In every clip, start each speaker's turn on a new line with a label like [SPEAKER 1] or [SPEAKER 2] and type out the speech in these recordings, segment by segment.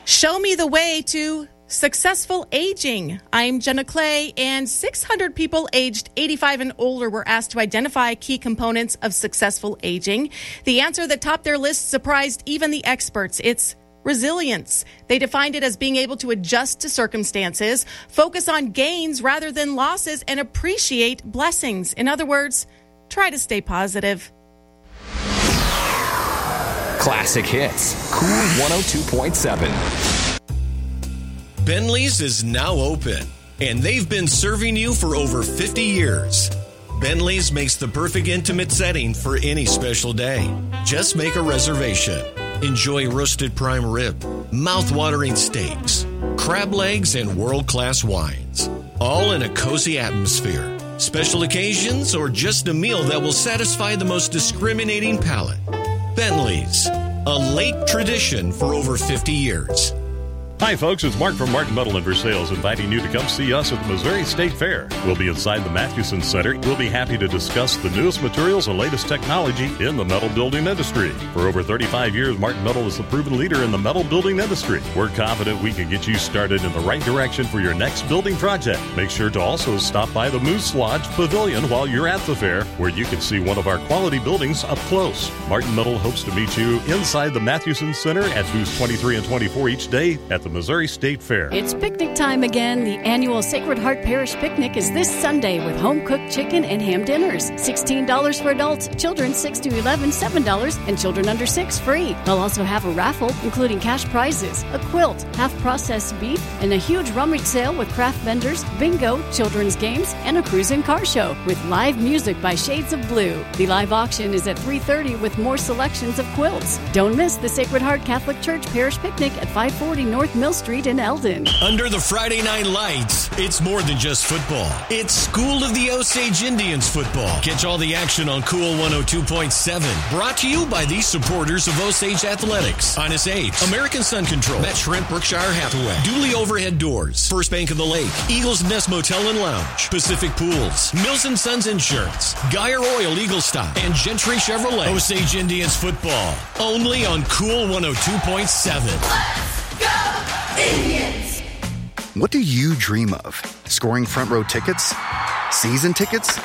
[SPEAKER 1] Show me the way to successful aging. I'm Jenna Clay, and 600 people aged 85 and older were asked to identify key components of successful aging. The answer that topped their list surprised even the experts. It's resilience. They defined it as being able to adjust to circumstances, focus on gains rather than losses, and appreciate blessings. In other words, try to stay positive.
[SPEAKER 2] Classic hits. Cool 102.7.
[SPEAKER 3] Bentley's is now open, and they've been serving you for over 50 years. Bentley's makes the perfect intimate setting for any special day. Just make a reservation. Enjoy roasted prime rib, mouth-watering steaks, crab legs, and world-class wines. All in a cozy atmosphere. Special occasions or just a meal that will satisfy the most discriminating palate. Bentley's, a late tradition for over 50 years.
[SPEAKER 4] Hi, folks. It's Mark from Martin Metal and Versailles inviting you to come see us at the Missouri State Fair. We'll be inside the Mathewson Center. We'll be happy to discuss the newest materials and latest technology in the metal building industry. For over 35 years, Martin Metal is the proven leader in the metal building industry. We're confident we can get you started in the right direction for your next building project. Make sure to also stop by the Moose Lodge Pavilion while you're at the fair, where you can see one of our quality buildings up close. Martin Metal hopes to meet you inside the Mathewson Center at booths 23 and 24 each day at the Missouri State Fair.
[SPEAKER 5] It's picnic time again. The annual Sacred Heart Parish Picnic is this Sunday with home-cooked chicken and ham dinners. $16 for adults, children 6 to 11, $7, and children under 6 free. They'll also have a raffle, including cash prizes, a quilt, half-processed beef, and a huge rummage sale with craft vendors, bingo, children's games, and a cruise and car show with live music by Shades of Blue. The live auction is at 3:30 with more selections of quilts. Don't miss the Sacred Heart Catholic Church Parish Picnic at 540 North Mill Street in Eldon.
[SPEAKER 3] Under the Friday night lights, it's more than just football. It's School of the Osage Indians football. Catch all the action on Cool 102.7. Brought to you by the supporters of Osage Athletics. Honest Apes, American Sun Control, Met Shrimp, Berkshire Hathaway, Dooley Overhead Doors, First Bank of the Lake, Eagles Nest Motel and Lounge, Pacific Pools, Mills & Sons Insurance, Geyer Oil Eagle Stop, and Gentry Chevrolet. Osage Indians football. Only on Cool 102.7.
[SPEAKER 6] Go Indians!
[SPEAKER 7] What do you dream of? Scoring front row tickets? Season tickets?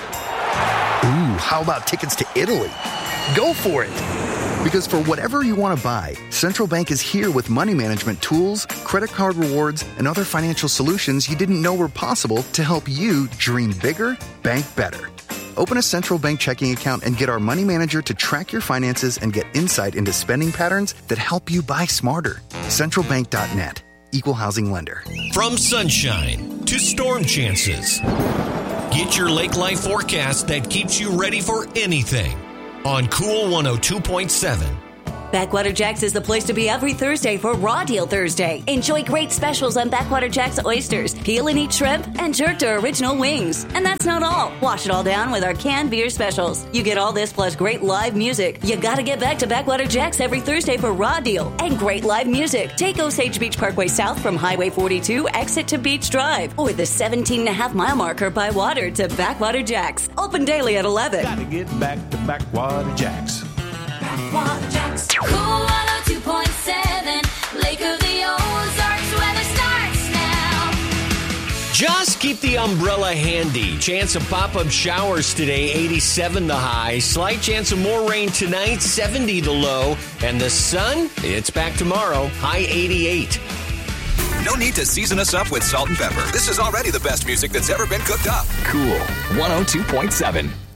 [SPEAKER 7] Ooh, how about tickets to Italy? Go for it! Because for whatever you want to buy, Central Bank is here with money management tools, credit card rewards, and other financial solutions you didn't know were possible to help you dream bigger, bank better. Open a Central Bank checking account and get our money manager to track your finances and get insight into spending patterns that help you buy smarter. CentralBank.net. Equal housing lender.
[SPEAKER 3] From sunshine to storm chances, get your lake life forecast that keeps you ready for anything on Cool 102.7.
[SPEAKER 8] Backwater Jack's is the place to be every Thursday for Raw Deal Thursday. Enjoy great specials on Backwater Jack's oysters, peel and eat shrimp, and jerk to original wings. And that's not all. Wash it all down with our canned beer specials. You get all this plus great live music. You gotta get back to Backwater Jack's every Thursday for Raw Deal and great live music. Take Osage Beach Parkway south from Highway 42, exit to Beach Drive, or the 17.5-mile marker by water to Backwater Jack's. Open daily at 11.
[SPEAKER 9] Gotta get back to Backwater Jack's.
[SPEAKER 6] Backwater Jack's. Cool 102.7. Lake of the Ozarks, weather starts now.
[SPEAKER 3] Just keep the umbrella handy. Chance of pop-up showers today, 87 the high. Slight chance of more rain tonight, 70 the low. And the sun, it's back tomorrow, high 88.
[SPEAKER 2] No need to season us up with salt and pepper. This is already the best music that's ever been cooked up. Cool 102.7.